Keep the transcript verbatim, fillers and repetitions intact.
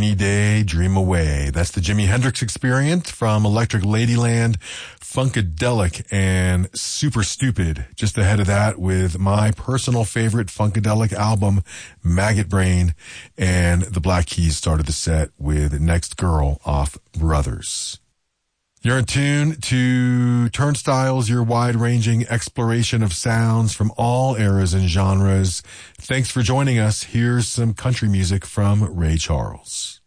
Rainy Day, Dream Away. That's the Jimi Hendrix Experience from Electric Ladyland, Funkadelic, and Super Stupid. Just ahead of that with my personal favorite Funkadelic album, Maggot Brain, and the Black Keys started the set with Next Girl off Brothers. You're in tune to Turnstiles, your wide-ranging exploration of sounds from all eras and genres. Thanks for joining us. Here's some country music from Ray Charles.